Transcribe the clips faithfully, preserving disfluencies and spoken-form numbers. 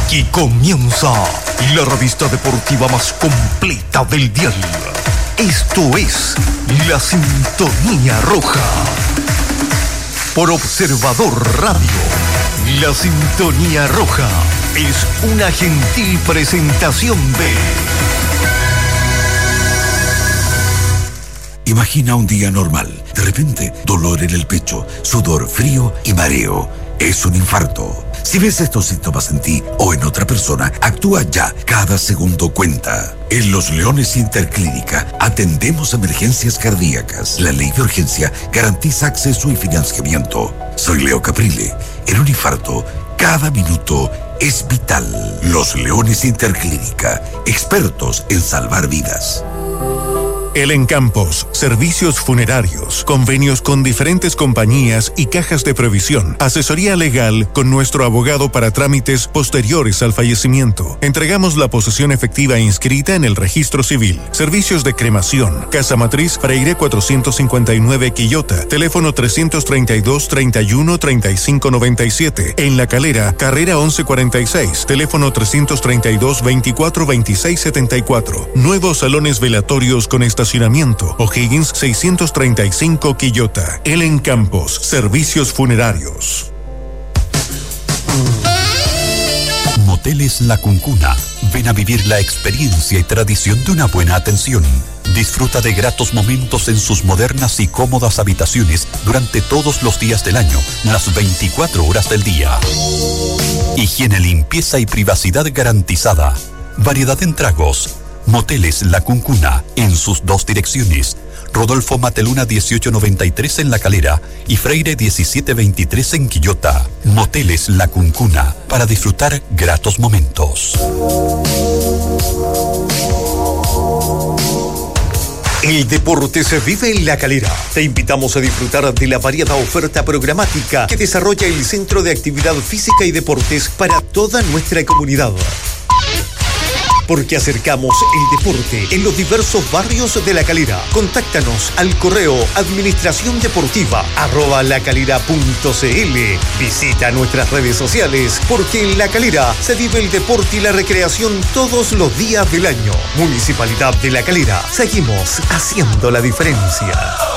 Aquí comienza la revista deportiva más completa del dial. Esto es La Sintonía Roja. Por Observador Radio, La Sintonía Roja es una gentil presentación de... Imagina un día normal. De repente, dolor en el pecho, sudor frío y mareo. Es un infarto. Si ves estos síntomas en ti o en otra persona, actúa ya. Cada segundo cuenta. En Los Leones Interclínica atendemos emergencias cardíacas. La ley de urgencia garantiza acceso y financiamiento. Soy Leo Caprile. En un infarto, cada minuto es vital. Los Leones Interclínica, expertos en salvar vidas. Elen Campos, servicios funerarios, convenios con diferentes compañías y cajas de previsión, asesoría legal con nuestro abogado para trámites posteriores al fallecimiento. Entregamos la posesión efectiva inscrita en el registro civil. Servicios de cremación, Casa Matriz Freire cuatrocientos cincuenta y nueve Quillota, teléfono trescientos treinta y dos, treinta y uno, treinta y cinco noventa y siete. En La Calera, carrera once cuarenta y seis, teléfono trescientos treinta y dos, veinticuatro, veintiséis setenta y cuatro. Nuevos salones velatorios con estacionamiento. O'Higgins seiscientos treinta y cinco Quillota. Elen Campos, servicios funerarios. Moteles La Cuncuna. Ven a vivir la experiencia y tradición de una buena atención. Disfruta de gratos momentos en sus modernas y cómodas habitaciones durante todos los días del año, las veinticuatro horas del día. Higiene, limpieza y privacidad garantizada. Variedad en tragos. Moteles La Cuncuna, en sus dos direcciones. Rodolfo Mateluna dieciocho noventa y tres en La Calera y Freire diecisiete veintitrés en Quillota. Moteles La Cuncuna, para disfrutar gratos momentos. El deporte se vive en La Calera. Te invitamos a disfrutar de la variada oferta programática que desarrolla el Centro de Actividad Física y Deportes para toda nuestra comunidad. Porque acercamos el deporte en los diversos barrios de La Calera. Contáctanos al correo administración deportiva arroba lacalera punto cl. Visita nuestras redes sociales, porque en La Calera se vive el deporte y la recreación todos los días del año. Municipalidad de La Calera. Seguimos haciendo la diferencia.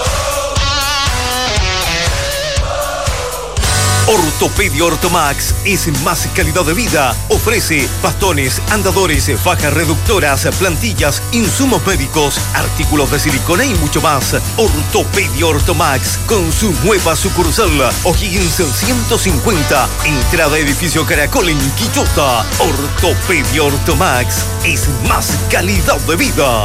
Ortopedia Ortomax es más calidad de vida. Ofrece bastones, andadores, fajas reductoras, plantillas, insumos médicos, artículos de silicona y mucho más. Ortopedia Ortomax, con su nueva sucursal O'Higgins ciento cincuenta, entrada edificio Caracol en Quillota. Ortopedia Ortomax es más calidad de vida.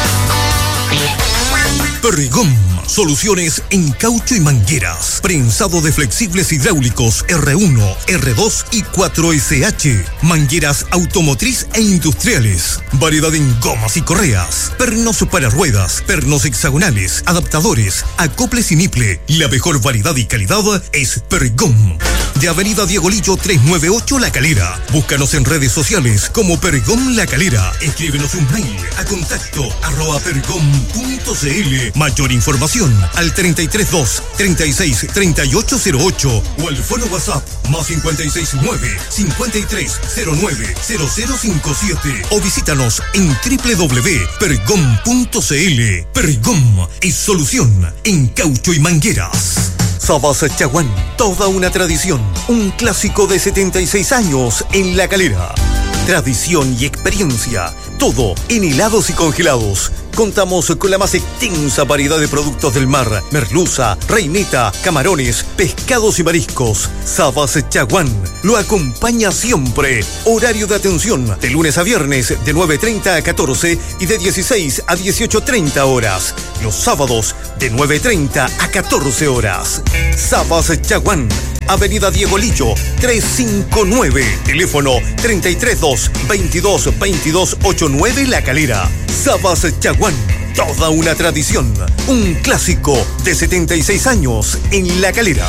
Perdigón, soluciones en caucho y mangueras. Prensado de flexibles hidráulicos R uno, R dos y cuatro S H. Mangueras automotriz e industriales. Variedad en gomas y correas. Pernos para ruedas, pernos hexagonales, adaptadores, acoples y niple. La mejor variedad y calidad es Perdigón. De Avenida Diego Lillo trescientos noventa y ocho La Calera. Búscanos en redes sociales como Perdigón La Calera. Escríbenos un mail a contacto arroba perdigón punto cl. Mayor información al treinta y tres dos, treinta y seis, treinta y ocho cero ocho o al fono WhatsApp más cincuenta y seis nueve, cincuenta y tres cero nueve, cero cero cinco siete o visítanos en doble u doble u doble u punto perdigón punto cl. Perdigón es solución en caucho y mangueras. Sabas Chaguán, toda una tradición, un clásico de setenta y seis años en La Calera. Tradición y experiencia, todo en helados y congelados. Contamos con la más extensa variedad de productos del mar: merluza, reineta, camarones, pescados y mariscos. Sabas Chaguán lo acompaña siempre. Horario de atención de lunes a viernes de nueve treinta a catorce y de dieciséis a dieciocho treinta horas. Los sábados de nueve treinta a catorce horas. Sabas Chaguán, Avenida Diego Lillo trescientos cincuenta y nueve, teléfono treinta y tres dos, veintidós, veintidós ochenta y nueve La Calera. Sabas Chaguán, toda una tradición, un clásico de setenta y seis años en La Calera.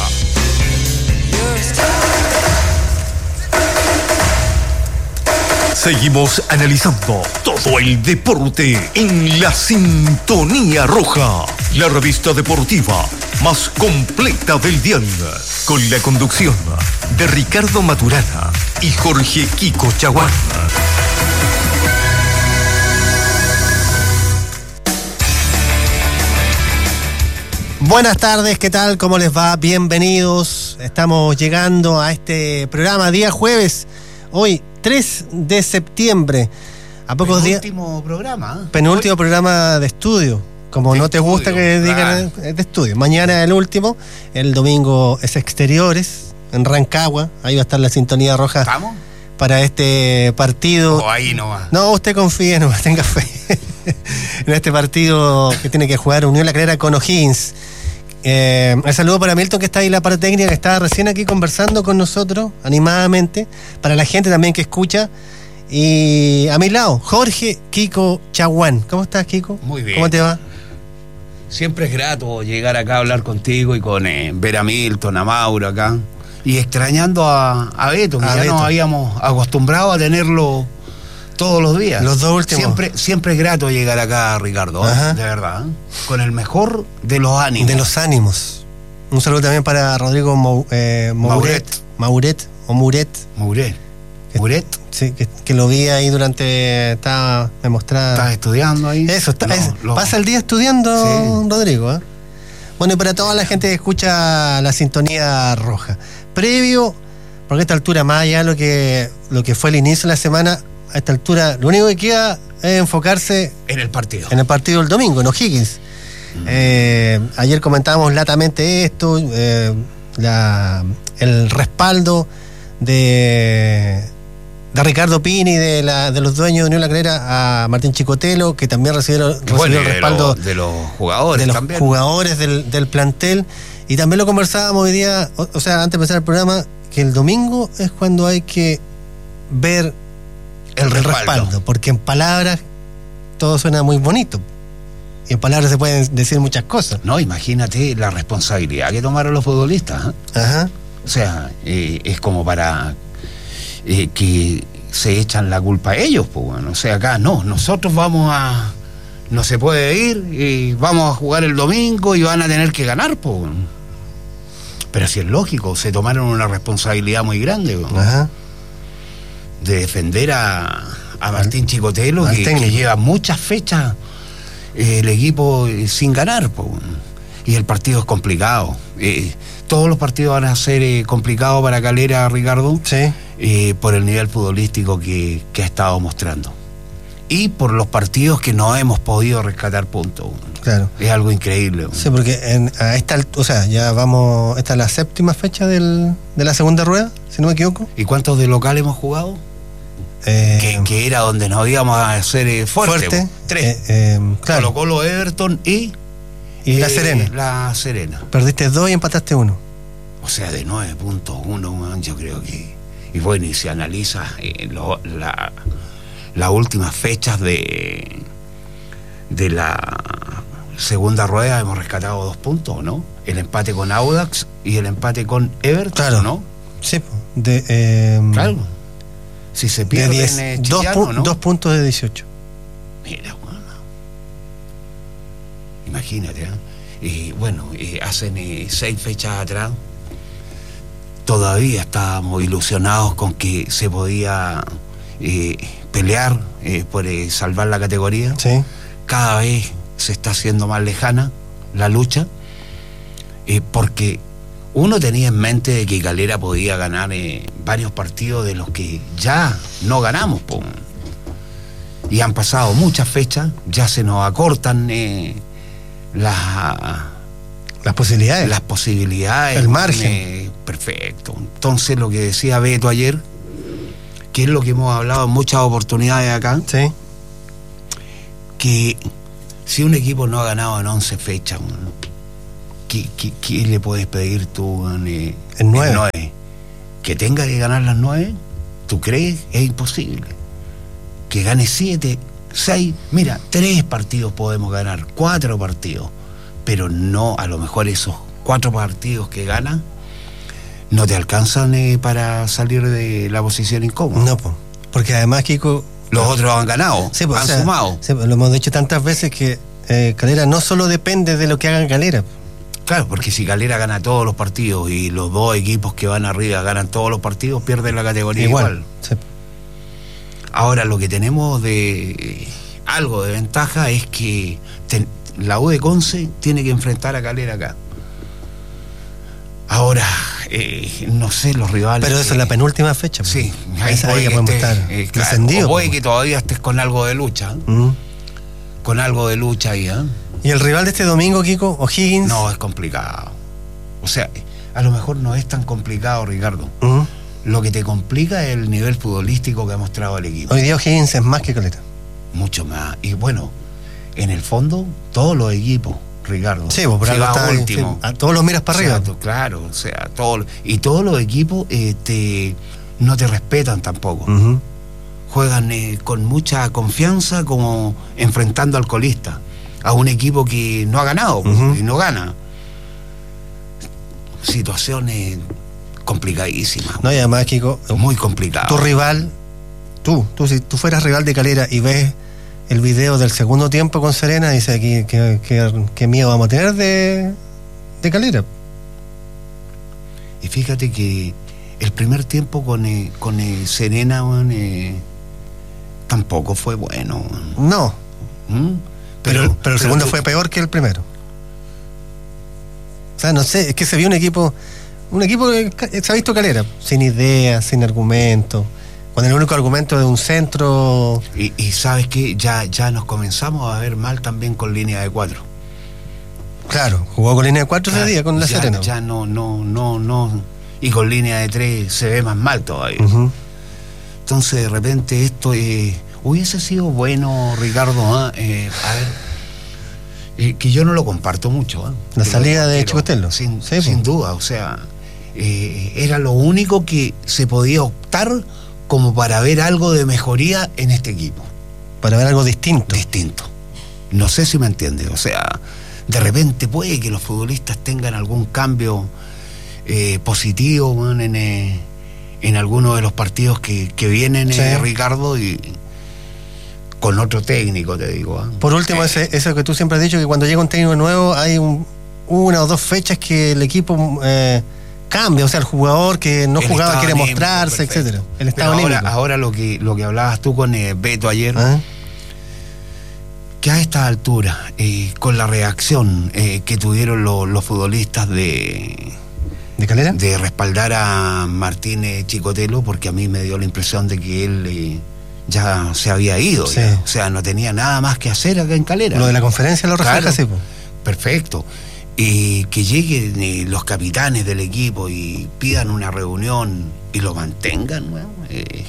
Seguimos analizando todo el deporte en La Sintonía Roja, la revista deportiva más completa del dial, con la conducción de Ricardo Maturana y Jorge Kiko Chaguán. Buenas tardes, ¿qué tal? ¿Cómo les va? Bienvenidos. Estamos llegando a este programa día jueves, hoy tres de septiembre. A pocos días. Penúltimo programa. ¿eh? Penúltimo Hoy... programa de estudio. Como de no te estudio, gusta que digan claro. de estudio. Mañana el último, el domingo es Exteriores, en Rancagua. Ahí va a estar la sintonía roja. ¿Estamos? Para este partido. Oh, ahí no va. No, usted confíe, no tenga fe. En este partido que tiene que jugar Unión La Calera con O'Higgins. Eh, el saludo para Milton, que está ahí en la parte técnica, que estaba recién aquí conversando con nosotros, animadamente. Para la gente también que escucha. Y a mi lado, Jorge Kiko Chaguán. ¿Cómo estás, Kiko? Muy bien. ¿Cómo te va? Siempre es grato llegar acá a hablar contigo y con eh, ver a Milton, a Mauro acá. Y extrañando a, a Beto, que a ya Beto. nos habíamos acostumbrado a tenerlo todos los días. Los dos últimos. Siempre, siempre es grato llegar acá, Ricardo, ¿eh? De verdad. ¿eh? Con el mejor de los ánimos. De los ánimos. Un saludo también para Rodrigo Mou, eh, Mouret. Mauret o Muret. Muret. Muret. Sí, que, que lo vi ahí durante. Estaba. Me mostraba. ¿Estás estudiando ahí? Eso, está, No, es, lo... pasa el día estudiando, sí. Rodrigo. ¿eh? Bueno, y para toda la gente que escucha la sintonía roja. Previo, porque a esta altura, más allá de lo que, lo que fue el inicio de la semana, a esta altura, lo único que queda es enfocarse en el partido. En el partido del domingo, en O'Higgins. Mm. Eh, ayer comentábamos latamente esto, eh, la, el respaldo de, de Ricardo Pini, de, la, de los dueños de Unión La Calera, a Martín Chicotelo, que también recibió, recibió bueno, el respaldo de, lo, de los jugadores, de los también. jugadores del, del plantel. Y también lo conversábamos hoy día, o, o sea, antes de empezar el programa, que el domingo es cuando hay que ver el, el respaldo. respaldo, porque en palabras todo suena muy bonito. Y en palabras se pueden decir muchas cosas. No, imagínate la responsabilidad que tomaron los futbolistas. ¿eh? Ajá. O sea, eh, es como para eh, que se echan la culpa a ellos, pues bueno. O sea, acá no, nosotros vamos a... No se puede ir y vamos a jugar el domingo y van a tener que ganar, pues bueno. Pero si es lógico, se tomaron una responsabilidad muy grande, bueno, Ajá. de defender a, a Martín Chicotelo, que, que lleva muchas fechas eh, el equipo eh, sin ganar, pues bueno. Y el partido es complicado. Eh, todos los partidos van a ser eh, complicados para Calera, Ricardo, sí. eh, por el nivel futbolístico que, que ha estado mostrando. Y por los partidos que no hemos podido rescatar puntos. Claro. Es algo increíble. Sí, porque en, a esta altura, o sea, ya vamos, esta es la séptima fecha del, de la segunda rueda, si no me equivoco. ¿Y cuántos de local hemos jugado? Eh, que, que era donde nos íbamos a hacer eh, fuerte. fuerte. Tres. Eh, eh, claro. Colo Colo, Everton y... Y La eh, Serena. La Serena. Perdiste dos y empataste uno. O sea, de nueve puntos uno, yo creo que... Y bueno, y si analizas eh, lo, la... las últimas fechas de de la segunda rueda hemos rescatado dos puntos, ¿no? El empate con Audax y el empate con Everton, claro. ¿no? Sí, de, eh, claro. Si se pierde de diez, en dos, Chillano, pu- ¿no? dos puntos de dieciocho. Mira, bueno. Imagínate, ¿eh? Y bueno, eh, hacen eh, seis fechas atrás. Todavía estábamos ilusionados con que se podía eh, pelear eh, por eh, salvar la categoría. Sí. Cada vez se está haciendo más lejana la lucha, eh, porque uno tenía en mente de que Calera podía ganar eh, varios partidos de los que ya no ganamos, po. Y han pasado muchas fechas, ya se nos acortan eh, las las posibilidades, las posibilidades, el margen. Eh, perfecto. Entonces, lo que decía Beto ayer, que es lo que hemos hablado en muchas oportunidades acá, sí. que si un equipo no ha ganado en once fechas, ¿qué, qué, qué le puedes pedir tú en, eh, en nueve? En nueve? ¿Que tenga que ganar las nueve? ¿Tú crees? Es imposible. Que gane siete, seis, mira, tres partidos podemos ganar, cuatro partidos, pero no, a lo mejor esos cuatro partidos que gana no te alcanzan eh, para salir de la posición incómoda. No, po, porque además, Kiko, los otros han ganado, sí, pues, han o sea, sumado. Sí, pues, lo hemos dicho tantas veces que eh, Calera no solo depende de lo que hagan Calera. Claro. Claro, porque si Calera gana todos los partidos y los dos equipos que van arriba ganan todos los partidos, pierden la categoría igual. igual. Sí. Ahora, lo que tenemos de algo de ventaja es que ten, la U de Conce tiene que enfrentar a Calera acá. Ahora, eh, no sé, los rivales... Pero eso que, es la penúltima fecha. Sí. Ahí esa ahí que podemos estar eh, claro, o puede que todavía estés con algo de lucha. Uh-huh. Con algo de lucha ahí, ¿eh? ¿Y el rival de este domingo, Kiko? ¿O'Higgins? No, es complicado. O sea, a lo mejor no es tan complicado, Ricardo. Uh-huh. Lo que te complica es el nivel futbolístico que ha mostrado el equipo. Hoy día O'Higgins es más que Calera. Mucho más. Y bueno, en el fondo, todos los equipos, Ricardo. Sí, pues por algo está último. Sí, a todos los miras para o sea, arriba. Claro, o sea, todo, y todos los equipos eh, te, no te respetan tampoco. Uh-huh. Juegan eh, con mucha confianza, como enfrentando al colista, a un equipo que no ha ganado, uh-huh. y no gana. Situaciones complicadísimas. No, y además, Kiko, muy complicado. Tu rival, tú, tú, si tú fueras rival de Calera y ves el video del segundo tiempo con Serena, dice aquí que, que, que miedo vamos a tener de, de Calera. Y fíjate que el primer tiempo con, eh, con eh, Serena, man, eh, tampoco fue bueno. Man. No. ¿Mm? Pero, pero, pero el segundo pero, fue peor que el primero. O sea, no sé, es que se vio un equipo, un equipo que se ha visto Calera, sin ideas, sin argumento, con el único argumento de un centro. Y, y sabes que ya, ya nos comenzamos a ver mal también con línea de cuatro. Claro, jugó con línea de cuatro ese día con la ya, Serena. Ya no, no, no, no. Y con línea de tres se ve más mal todavía. Uh-huh. Entonces de repente esto eh, hubiese sido bueno, Ricardo, ¿eh? Eh, a ver, eh, que yo no lo comparto mucho. ¿eh? La pero, salida de pero, Chicotelo. Sin, sí, sin pues. duda, o sea, eh, era lo único que se podía optar como para ver algo de mejoría en este equipo. Para ver algo distinto. Distinto. No sé si me entiendes, o sea, de repente puede que los futbolistas tengan algún cambio eh, positivo, man, en, eh, en alguno de los partidos que, que vienen, sí. eh, Ricardo, y con otro técnico, te digo. ¿eh? Por último, eh, ese, eso que tú siempre has dicho, que cuando llega un técnico nuevo hay un, una o dos fechas que el equipo eh, cambia, o sea, el jugador que no jugaba quiere anímico, mostrarse, perfecto. etcétera. El estado ahora, anímico. Ahora lo que, lo que hablabas tú con eh, Beto ayer, ¿eh? que a esta altura, eh, con la reacción eh, que tuvieron lo, los futbolistas de... ¿De Calera? De respaldar a Martínez Chicotelo, porque a mí me dio la impresión de que él eh, ya se había ido, sí. ya. O sea, no tenía nada más que hacer acá en Calera. Lo de la conferencia lo refleja, claro, sí, pues. Perfecto. Y que lleguen eh, los capitanes del equipo y pidan una reunión y lo mantengan, bueno, eh,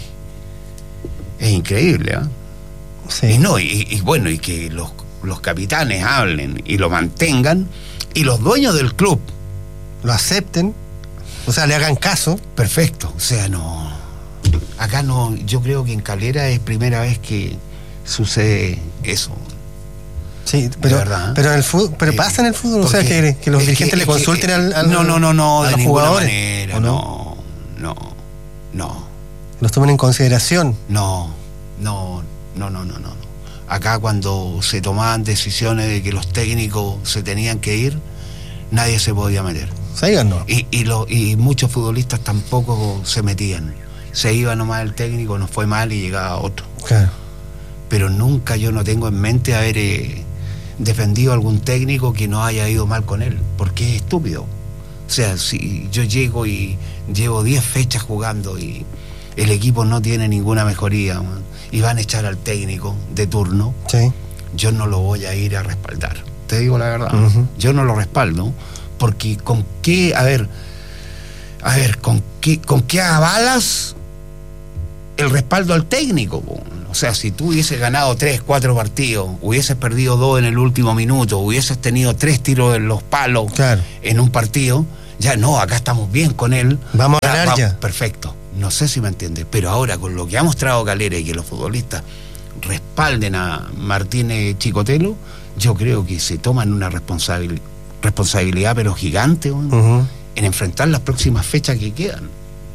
es increíble, ¿eh? Sí. Y no, y, y bueno, y que los, los capitanes hablen y lo mantengan, y los dueños del club lo acepten, o sea, le hagan caso. Perfecto, o sea, no, acá no, yo creo que en Calera es primera vez que sucede eso. Sí, pero, verdad, ¿eh? pero en el fútbol, pero pasa en el fútbol, o sea, que, que los dirigentes que, le consulten que, al, al no, no, no, no, a de los ninguna jugadores, manera, no, no, no, los tomen en consideración. No, no, no, no, no, no. Acá cuando se tomaban decisiones de que los técnicos se tenían que ir, nadie se podía meter. ¿Sigan, no? Y, y, lo, y muchos futbolistas tampoco se metían. Se iba nomás el técnico, nos fue mal y llegaba otro. Claro. Pero nunca yo no tengo en mente haber eh, defendido a algún técnico que no haya ido mal con él, porque es estúpido. O sea, si yo llego y llevo diez fechas jugando y el equipo no tiene ninguna mejoría, man, y van a echar al técnico de turno, sí. yo no lo voy a ir a respaldar. Te digo la verdad, uh-huh. yo no lo respaldo, porque con qué, a ver, a ver, con qué, con qué avalas el respaldo al técnico, po? O sea, si tú hubieses ganado tres, cuatro partidos, hubieses perdido dos en el último minuto, hubieses tenido tres tiros en los palos, claro. en un partido, ya no, acá estamos bien con él. Vamos a ganar va, ya. Perfecto. No sé si me entiendes, pero ahora con lo que ha mostrado Calera y que los futbolistas respalden a Martínez Chicotelo, yo creo que se toman una responsabil- responsabilidad pero gigante, bueno, uh-huh. en enfrentar las próximas fechas que quedan.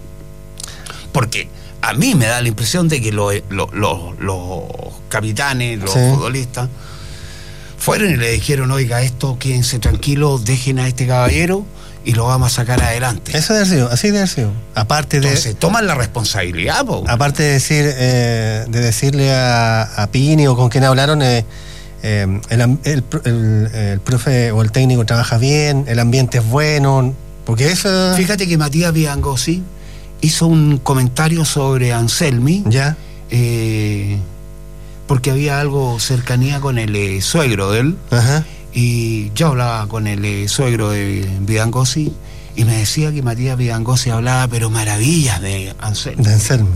Porque a mí me da la impresión de que los, los, los, los capitanes, los sí. futbolistas, fueron y le dijeron, oiga, esto, quédense tranquilos, dejen a este caballero y lo vamos a sacar adelante. Eso debe haber sido, así debe haber sido. Aparte de... Entonces toman la responsabilidad, po. Aparte de decir, eh, de decirle a, a Pini o con quien hablaron, eh, eh, el, el, el, el profe o el técnico trabaja bien, el ambiente es bueno, porque eso... Fíjate que Matías Viangosi hizo un comentario sobre Anselmi, ya, eh, porque había algo cercanía con el eh, suegro de él. ajá. Y yo hablaba con el eh, suegro de Viangosi y me decía que Matías Viangosi hablaba pero maravillas de Anselmi. De Anselmi.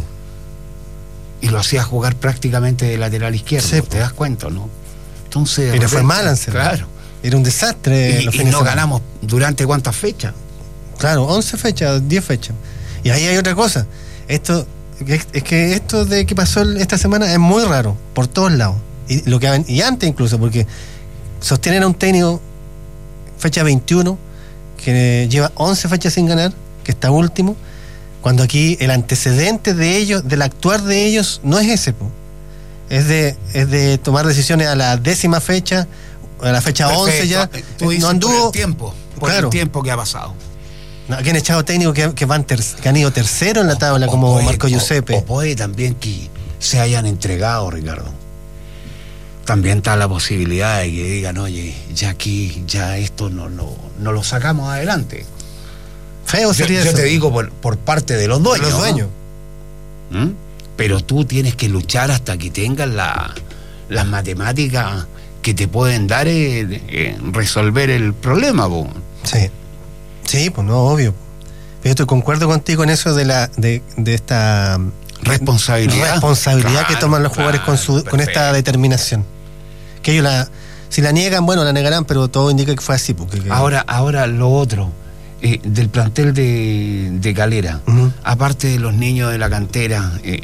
Y lo hacía jugar prácticamente de lateral izquierdo, Sí, ¿te das cuenta, no? Entonces, Y le fue mal Anselmi. Claro. Era un desastre. Y, los y fines de no semana. ganamos durante cuántas fechas. Claro, once fechas, diez fechas. Y ahí hay otra cosa. Esto, es, es que esto de que pasó esta semana es muy raro, por todos lados. Y, lo que, y antes incluso, porque sostienen a un técnico, fecha veintiuno, que lleva once fechas sin ganar, que está último, cuando aquí el antecedente de ellos, del actuar de ellos, no es ese, po. Es de, es de tomar decisiones a la décima fecha, a la fecha Perfecto. once ya. Tú dices no anduvo. por el tiempo, por Claro. el tiempo que ha pasado. No, aquí han echado técnicos que, que, van ter, que han ido tercero en la tabla, O como puede- Marco o- Giuseppe. O puede también que se hayan entregado, Ricardo. También está la posibilidad de que digan, oye, ya aquí, ya esto no, no, no lo sacamos adelante. Feo Yo, sería yo eso. te digo por, por parte de los dueños. Los dueños. ¿Mm? Pero tú tienes que luchar hasta que tengas la, las matemáticas que te pueden dar eh, eh, resolver el problema, po. Sí. Sí, pues no, obvio. Pero yo te concuerdo contigo en eso de la de, de esta Responsabilidad. responsabilidad Claro, que toman los jugadores claro, con su con esta perfecto. determinación. Que ellos la si la niegan, bueno, la negarán, pero todo indica que fue así, porque que- Ahora, ahora lo otro, eh, del plantel de, de Calera, Ujú. aparte de los niños de la cantera eh,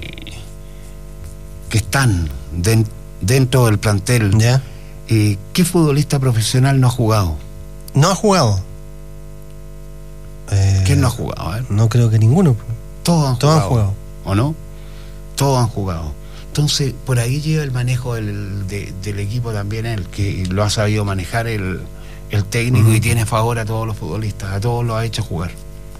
que están den- dentro del plantel, ya eh, ¿qué futbolista profesional no ha jugado? no ha jugado. Eh, ¿Quién no ha jugado? A ver. No creo que ninguno. Todos han Todos han jugado. jugado. ¿O no? Todos han jugado. Entonces, por ahí lleva el manejo del, de- del equipo también él, que lo ha sabido manejar el, el técnico Ujú. y tiene a favor a todos los futbolistas, a todos los ha hecho jugar.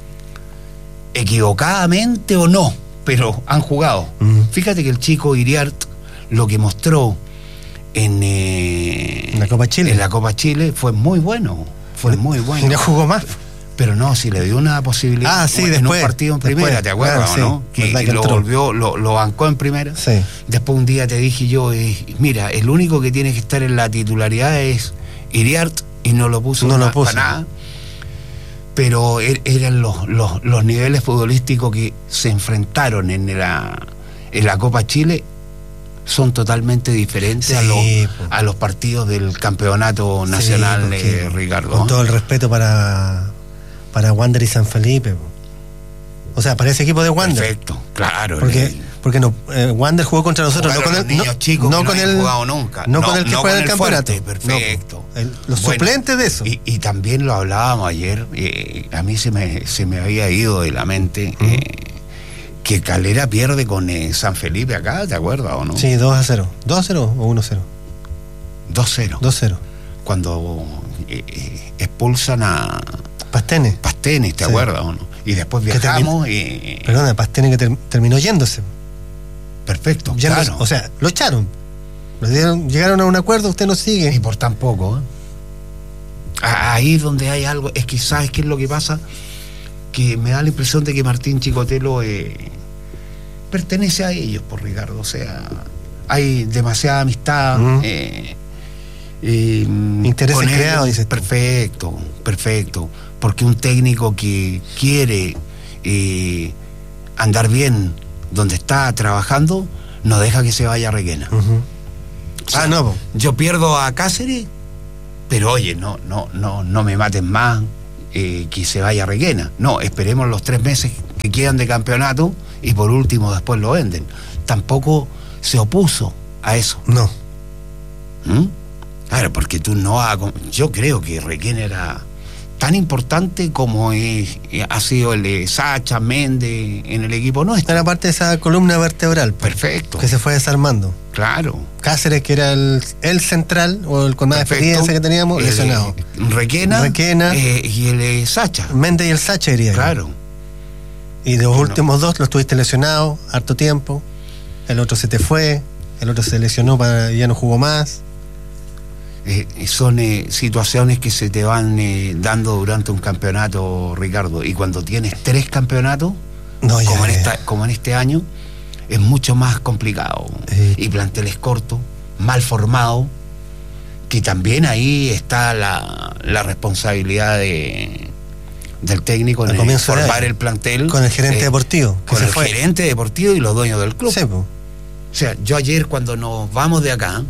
Equivocadamente o no, pero han jugado. Ujú. Fíjate que el chico Iriart lo que mostró en, eh, En la Copa Chile. en la Copa Chile fue muy bueno. Fue muy bueno. Y no jugó más. Pero no, si le dio una posibilidad Ah, sí, en después, un partido en primera, después, ¿te acuerdas claro, o sí, no? Que, verdad que lo entró. volvió, lo, lo bancó en primera. Sí. Después un día te dije yo, eh, mira, el único que tiene que estar en la titularidad es Iriart y no lo puso, No lo na- puso. para nada. Pero er- eran los, los, los niveles futbolísticos que se enfrentaron en la, en la Copa Chile son totalmente diferentes a, Sí, los, po. a los partidos del campeonato nacional, Sí, porque, eh, Ricardo. Con ¿eh? todo el respeto para, para Wander y San Felipe. po. O sea, para ese equipo de Wander. Perfecto, claro. Porque, le- porque no, eh, Wander jugó contra nosotros, no Jugaron con el. los niños no, chicos no que no con habían el. jugado nunca. No, No, con el que no juega con el el campeonato. fuerte, perfecto. No, po. El- los Bueno, suplentes de eso. Y, y también lo hablábamos ayer, eh, a mí se me, se me había ido de la mente eh, que Calera pierde con eh, San Felipe acá, ¿te acuerdas o no? Sí, dos a cero. ¿dos a cero o uno a cero? dos cero. dos a cero. Cuando eh, eh, expulsan a Pastene. Pastenes, ¿te Sí. acuerdas o no? Y después Que viajamos y... Perdona, Pastene que ter- terminó yéndose. Perfecto, Yéndose, claro. O sea, lo echaron. Lo dieron- llegaron a un acuerdo, usted no sigue. Y por tan poco, ¿eh? A- Ahí donde hay algo, es que ¿sabes qué es lo que pasa? Que me da la impresión de que Martín Chicotelo eh, pertenece a ellos, por Ricardo. O sea, hay demasiada amistad. Ujú. eh, eh, Intereses con ellos. creados, dices tú. Perfecto, perfecto. Porque un técnico que quiere eh, andar bien donde está trabajando, no deja que se vaya a Requena. Ujú. O sea, Ah, no, po. yo pierdo a Cáceres, pero oye, no, no, no, no me maten más eh, que se vaya a Requena. No, esperemos los tres meses que quedan de campeonato y por último después lo venden. Tampoco se opuso a eso. No. ¿Mm? Claro, porque tú no vas a com- yo creo que Requena era tan importante como es, ha sido el de Sacha, Méndez en el equipo nuestro. Era parte de esa columna vertebral. Perfecto. Que se fue desarmando. Claro. Cáceres, que era el, el central, o el con más Perfecto. experiencia que teníamos, el, lesionado. Requena. Requena. Eh, y el de Sacha. Méndez y el Sacha, diría. Claro. Y de los Bueno. últimos dos los tuviste lesionado harto tiempo. El otro se te fue. El otro se lesionó, para, ya no jugó más. Eh, son eh, situaciones que se te van eh, dando durante un campeonato, Ricardo, y cuando tienes tres campeonatos, No, ya como, en es. esta, como en este año, es mucho más complicado. Sí. Y planteles cortos, mal formados, que también ahí está la, la responsabilidad de, del técnico Al en el comienzo de formar año. el plantel. Con el gerente eh, deportivo, que Con se el fue. gerente deportivo y los dueños del club. Sí, po. O sea, yo ayer cuando nos vamos de acá,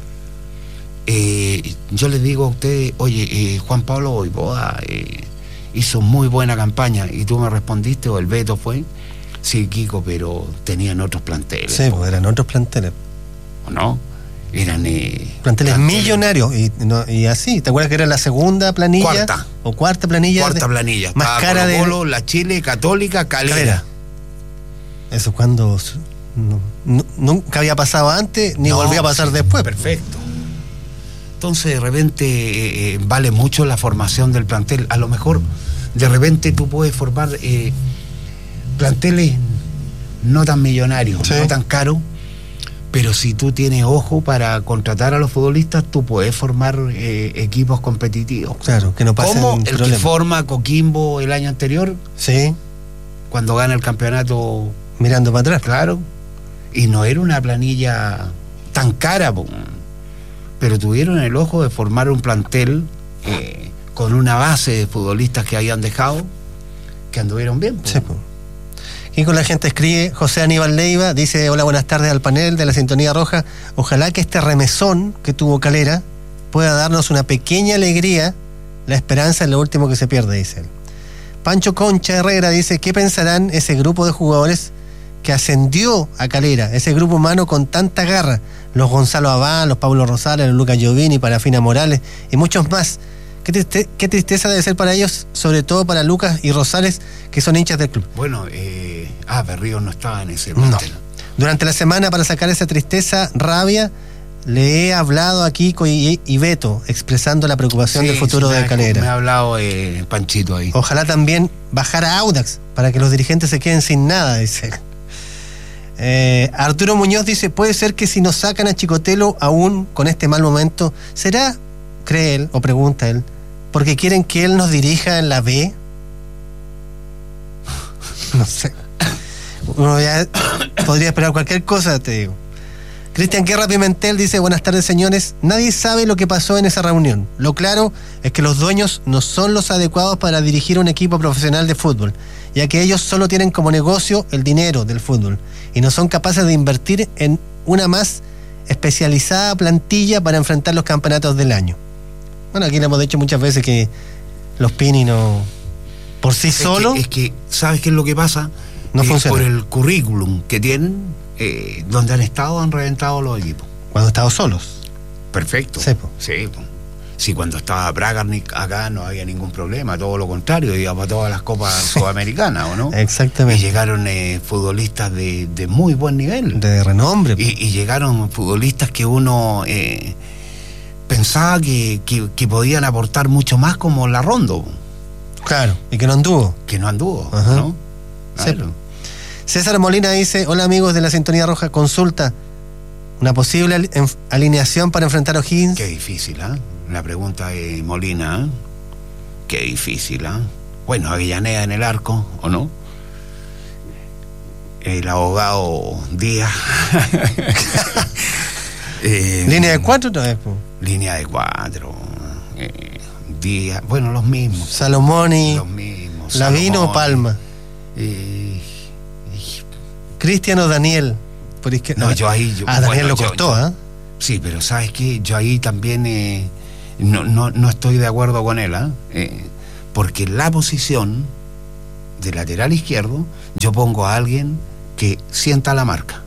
eh, yo les digo a ustedes, oye, eh, Juan Pablo Boivoda eh, hizo muy buena campaña, y tú me respondiste, o el Beto fue, sí, Kiko, pero tenían otros planteles. Sí, pues eran otros planteles. ¿O no? Eran... Eh, Planteles millonarios. Y, no, y así, ¿te acuerdas que era la segunda planilla? Cuarta. O cuarta planilla. Cuarta de- planilla. Más Estaba cara de... Colo-Colo, la Chile, Católica, Calera. Calera. Eso cuando... no- no- nunca había pasado antes, ni No, volvió a pasar sí, después. Perfecto. Entonces, de repente, eh, eh, vale mucho la formación del plantel. A lo mejor, de repente, tú puedes formar eh, planteles no tan millonarios, Sí. no tan caros, pero si tú tienes ojo para contratar a los futbolistas, tú puedes formar eh, equipos competitivos. Claro, que no pasen Como el que problemas. forma Coquimbo el año anterior, Sí, cuando gana el campeonato, mirando para atrás. claro, y no era una planilla tan cara, po, pero tuvieron el ojo de formar un plantel eh, con una base de futbolistas que habían dejado, que anduvieron bien, po. Sí, po. Y con la gente escribe, José Aníbal Leiva, dice, hola, buenas tardes al panel de la Sintonía Roja. Ojalá que este remesón que tuvo Calera pueda darnos una pequeña alegría, la esperanza es lo último que se pierde, dice él. Pancho Concha Herrera dice, ¿qué pensarán ese grupo de jugadores que ascendió a Calera, ese grupo humano con tanta garra? Los Gonzalo Abán, los Pablo Rosales, los Lucas Giovini, Parafina Morales y muchos más. Qué, triste- qué tristeza debe ser para ellos, sobre todo para Lucas y Rosales, que son hinchas del club. Bueno, eh, ah, Berrío no estaba en ese No. plantel. Durante la semana, para sacar esa tristeza, rabia, le he hablado a Kiko y, y Beto, expresando la preocupación Sí, del futuro sí, me de ha- Calera. Me ha hablado eh, Panchito ahí. Ojalá también bajara Audax, para que los dirigentes se queden sin nada, dice. Eh, Arturo Muñoz dice, puede ser que si nos sacan a Chicotelo aún con este mal momento, ¿será, cree él, o pregunta él, porque quieren que él nos dirija en la B? No sé. Uno ya podría esperar cualquier cosa, te digo. Cristian Guerra Pimentel dice, buenas tardes señores, nadie sabe lo que pasó en esa reunión. Lo claro es que los dueños no son los adecuados para dirigir un equipo profesional de fútbol, ya que ellos solo tienen como negocio el dinero del fútbol y no son capaces de invertir en una más especializada plantilla para enfrentar los campeonatos del año. Bueno, aquí le hemos dicho muchas veces que los Pini no, por sí Es que- solos, Es que, ¿sabes qué es lo que pasa? No Eh, funciona. Por el currículum que tienen, eh, donde han estado, han reventado los equipos. cuando están solos. Perfecto. Sí, po. Sí, po. Sí, cuando estaba Bragarnik acá no había ningún problema, todo lo contrario, iba para todas las copas sudamericanas, ¿o no? Y Exactamente. llegaron eh, futbolistas de, de muy buen nivel. De renombre. Y, y llegaron futbolistas que uno eh, pensaba que, que, que podían aportar mucho más, como la Rondo, Claro, y que no anduvo. que no anduvo, Ajá. ¿no? Sí. Claro. César Molina dice, hola amigos de la Sintonía Roja, consulta una posible al- en- alineación para enfrentar a O'Higgins. Qué difícil, ¿ah? La pregunta de Molina, ¿ah? Qué difícil, ¿ah? Bueno, Avellaneda en el arco, ¿o no? El abogado Díaz. Eh, Línea de cuatro otra vez, po. Línea de cuatro. Eh, Díaz. Bueno, los mismos. Salomoni, Los mismos. Lavino o Salomón. Palma. Eh, Cristiano Daniel. Por izquierda. no, yo ahí. Yo, Ah, Daniel bueno, lo yo- costó, yo- ¿ah? Sí, pero ¿sabes qué? Yo ahí también eh, no, no, no estoy de acuerdo con él, ¿ah? Eh, porque la posición de lateral izquierdo, yo pongo a alguien que sienta la marca.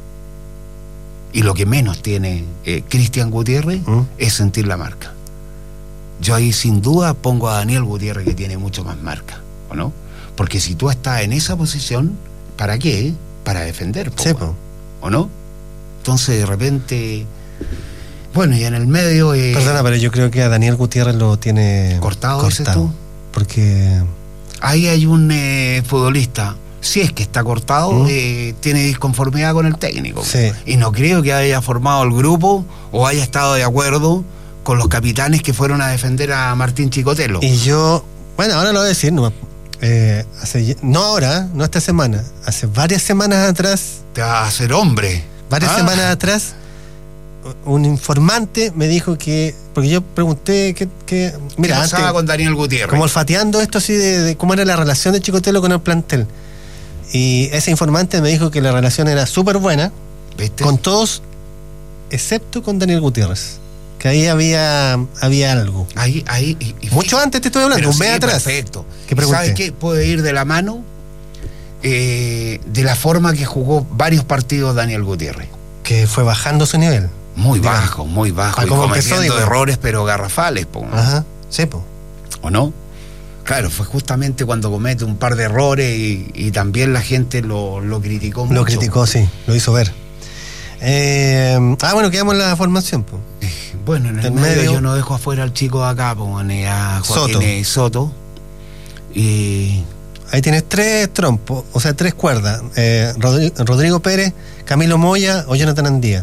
Y lo que menos tiene eh, Cristian Gutiérrez ¿Mm? es sentir la marca. yo ahí sin duda pongo a Daniel Gutiérrez, que tiene mucho más marca, ¿o no? Porque si tú estás en esa posición, ¿para qué? Para defender, po, Sí, po. ¿o no? Entonces de repente, bueno, y en el medio eh, Perdona, pero yo creo que a Daniel Gutiérrez lo tiene cortado, dices cortado. tú. Porque Ahí hay un eh, futbolista, si es que está cortado, ¿Mm? eh, tiene disconformidad con el técnico. Sí. Y no creo que haya formado el grupo o haya estado de acuerdo con los capitanes que fueron a defender a Martín Chicotelo. Y yo, bueno, ahora lo voy a decir, no, eh, hace, no ahora, no esta semana, hace varias semanas atrás, Te va a hacer hombre. varias Ah, semanas atrás, un informante me dijo que, porque yo pregunté que, que ¿Qué mira, pasaba antes, con Daniel Gutiérrez? como olfateando esto así de, de cómo era la relación de Chicotelo con el plantel. Y ese informante me dijo que la relación era súper buena, ¿Viste? con todos, excepto con Daniel Gutiérrez. Que ahí había, había algo. Ahí, ahí, y- y Mucho fíjate, antes te estoy hablando, pero un mes sí, atrás. Perfecto. ¿Qué ¿Y pregunté? ¿Sabes qué? Puede ir de la mano eh, de la forma que jugó varios partidos Daniel Gutiérrez. Que fue bajando su nivel. Muy Digamos. bajo, muy bajo. Ah, Y como empezó, cometiendo digo. errores, pero garrafales, po, ¿no? Ajá, sí, po. ¿O no? Claro, fue justamente cuando comete un par de errores y, y también la gente lo, lo criticó mucho. Lo criticó, sí, lo hizo ver. Eh, ah, bueno, quedamos en la formación, po. Bueno, en el En medio, medio- yo no dejo afuera al chico de acá, po, ni a Joaquín Soto. eh, Soto. Y Ahí tienes tres trompos, o sea, tres cuerdas. Eh, Rodri- Rodrigo Pérez, Camilo Moya o Jonathan Andía.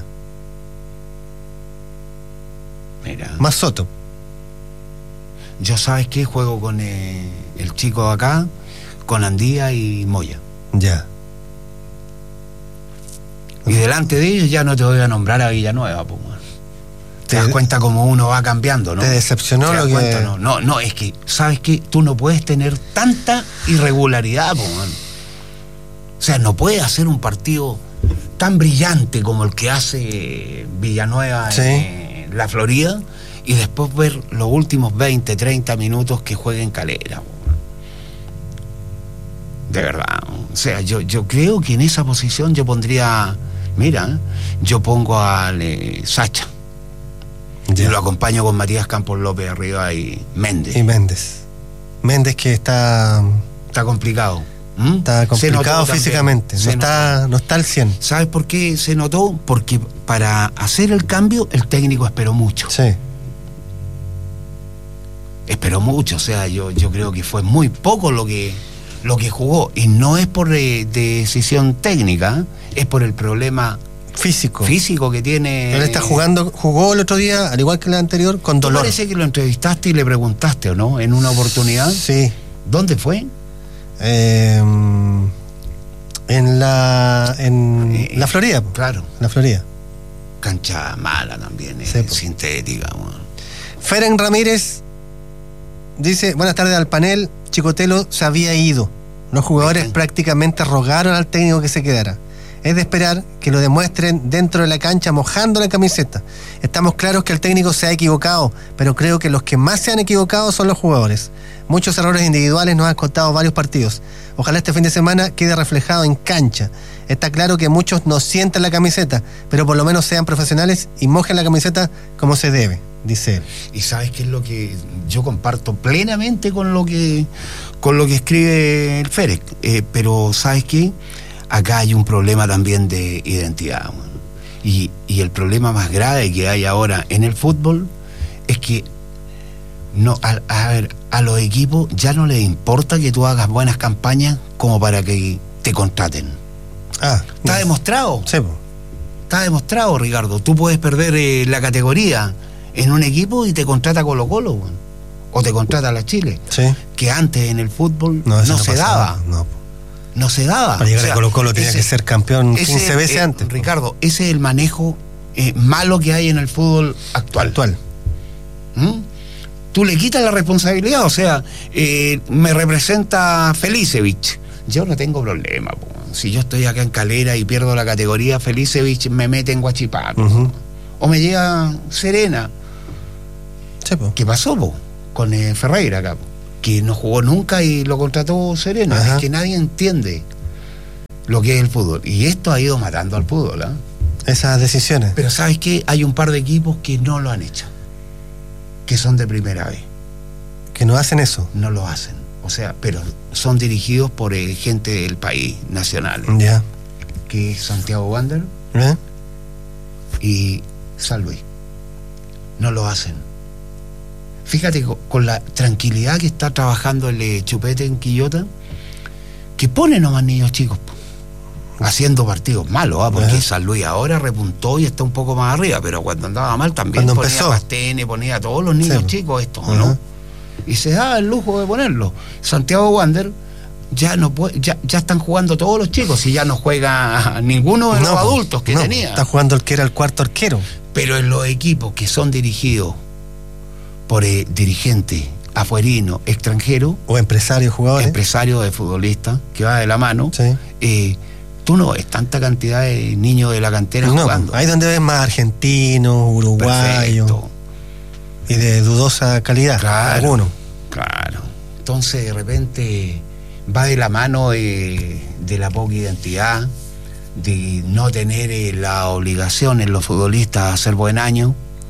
mira, Más Soto. yo sabes qué, juego con eh, el chico de acá, con Andía y Moya. Ya. Y delante de ellos ya no te voy a nombrar a Villanueva, po, man. Te Te- das cuenta cómo uno va cambiando, ¿no? ¿Te decepcionó ¿Te das lo que...? cuenta? No, no, no, es que, ¿sabes qué? Tú no puedes tener tanta irregularidad, po, man. O sea, no puedes hacer un partido tan brillante como el que hace Villanueva Sí. en la Florida y después ver los últimos veinte, treinta minutos que juega en Calera, po, man. De verdad. O sea, yo, yo creo que en esa posición yo pondría, mira, yo pongo al eh, Sacha. Ya. Y lo acompaño con Matías Campos López arriba y Méndez. Y Méndez. Méndez que está, Está complicado. ¿Mm? está Se complicado notó también. físicamente. No Se está, no está al cien. notó. ¿Sabes por qué se notó? Porque para hacer el cambio el técnico esperó mucho. Sí. Esperó mucho. O sea, yo, yo creo que fue muy poco lo que, lo que jugó. Y no es por eh, decisión técnica, ¿eh? Es por el problema Físico. físico que tiene. Él está jugando, jugó el otro día, al igual que el anterior, con ¿Tú dolor. Parece que lo entrevistaste y le preguntaste, ¿o no? En una oportunidad. Sí. ¿Dónde fue? Eh, en la en Eh, la Florida, po. Claro. La Florida. Cancha mala también, eh, Sí, po. sintética. Bueno. Feren Ramírez dice, buenas tardes al panel, Chicotelo se había ido. Los jugadores ¿Viste? prácticamente rogaron al técnico que se quedara. Es de esperar que lo demuestren dentro de la cancha mojando la camiseta. Estamos claros que el técnico se ha equivocado, pero creo que los que más se han equivocado son los jugadores. Muchos errores individuales nos han costado varios partidos. Ojalá este fin de semana quede reflejado en cancha. Está claro que muchos no sienten la camiseta, pero por lo menos sean profesionales y mojen la camiseta como se debe, dice él. Y sabes qué es lo que yo comparto plenamente con lo que con lo que escribe el Férez. Eh, pero sabes qué, acá hay un problema también de identidad. Man. Y, y el problema más grave que hay ahora en el fútbol es que no, a, a ver, a los equipos ya no les importa que tú hagas buenas campañas como para que te contraten. Ah, Está no. demostrado. Sí, po. Está demostrado, Ricardo. Tú puedes perder eh, la categoría en un equipo y te contrata Colo Colo, weón. O te contrata la Chile. Sí. Que antes en el fútbol No, no, eso no se pasaba, daba. no. No se daba. Para llegar O sea, a Colo Colo tenía ese- que ser campeón ese quince es, veces eh, antes. po. Ricardo, ese es el manejo eh, malo que hay en el fútbol actual. Actual. ¿Mm? Tú le quitas la responsabilidad, o sea, eh, me representa Felicevich. Yo no tengo problema, po. Si yo estoy acá en Calera y pierdo la categoría, Felicevich me mete en Huachipato. Ujú. O me llega Serena. Sí, po. ¿Qué pasó, po? Con eh, Ferreira acá, po? Que no jugó nunca y lo contrató Serena. Ajá. Es que nadie entiende lo que es el fútbol. Y esto ha ido matando al fútbol, ¿ah? Esas decisiones. Pero ¿sabes qué? Hay un par de equipos que no lo han hecho. que son de primera vez. Que no hacen eso. No lo hacen. O sea, pero son dirigidos por eh, gente del país, nacional. Ya. Que es Santiago Wander ¿Eh? y San Luis. No lo hacen. Fíjate con, con la tranquilidad que está trabajando el eh, Chupete en Quillota, que pone nomás niños chicos, po, haciendo partidos malos, ¿ah? Porque Ajá. San Luis ahora repuntó y está un poco más arriba, pero cuando andaba mal también Cuando ponía empezó. Pastene, ponía a todos los niños Sí. chicos estos, Ajá. ¿no? Y se da el lujo de ponerlo. Santiago Wander ya no puede, ya, ya están jugando todos los chicos y ya no juega ninguno de No, los po, adultos que no, tenía. Está jugando el que era el cuarto arquero. Pero en los equipos que son dirigidos por eh, dirigentes afuerinos, extranjeros, O empresarios, jugadores. empresarios de futbolistas, que va de la mano, Sí. eh, tú no ves tanta cantidad de niños de la cantera No, jugando. ahí donde ves más argentinos, uruguayos Perfecto. y de dudosa calidad. Claro. Algunos. Claro. Entonces de repente va de la mano eh, de la poca identidad, de no tener eh, la obligación en los futbolistas de hacer buen año,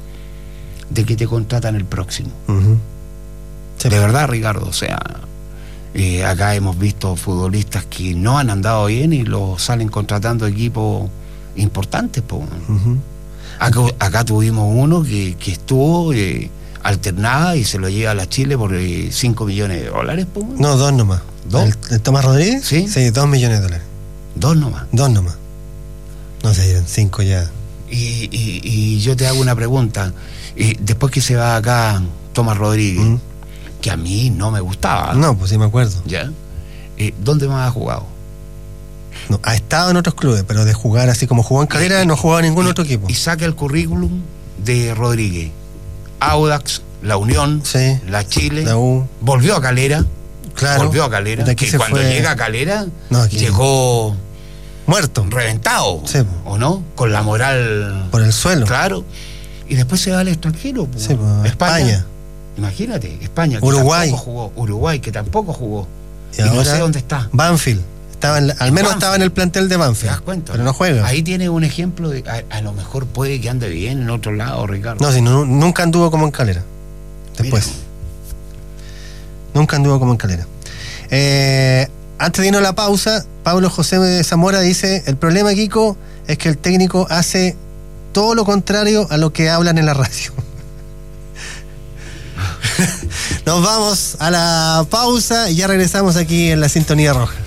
de que te contratan el próximo. Ujú. Sí. De verdad, Ricardo, o sea, eh, acá hemos visto futbolistas que no han andado bien y los salen contratando equipos importantes, po. Ujú. Acá, acá tuvimos uno que, que estuvo eh, alternada y se lo lleva a la Chile por cinco millones de dólares, po. No, dos nomás. ¿Dos? ¿El, el Tomás Rodríguez? Sí. Sí, dos millones de dólares. Dos nomás. Dos nomás. No sé, eran cinco ya. Y, y, y yo te hago una pregunta. Eh, después que se va acá Tomás Rodríguez, Mm. que a mí no me gustaba, No, pues sí me acuerdo. ¿ya? Eh, ¿Dónde más ha jugado? No, ha estado en otros clubes, pero de jugar así como jugó en Calera, no jugaba en ningún y, otro equipo. Y saca el currículum de Rodríguez. Audax, La Unión, Sí. La Chile, La U. volvió a Calera, Claro. volvió a Calera, De aquí que se cuando fue llega a Calera, No, aquí- llegó Muerto. reventado, Sí, po. ¿o no? Con la moral, Por el suelo. claro, y después se va al extranjero, po. Sí, po, España. Imagínate, España, que Uruguay. tampoco jugó, Uruguay, que tampoco jugó, Y y, no ahora- sé dónde está. Banfield. Estaba en la- al menos Banfield. estaba en el plantel de ¿Te Banfield. das cuenta? Pero no juega. Ahí tiene un ejemplo de, a, a lo mejor puede que ande bien en otro lado, Ricardo. No, si no, nunca anduvo como en Calera. Después. Mira. Nunca anduvo como en Calera. Eh, antes de irnos a la pausa, Pablo José de Zamora dice: el problema, Kiko, es que el técnico hace todo lo contrario a lo que hablan en la radio. Nos vamos a la pausa y ya regresamos aquí en la Sintonía Roja.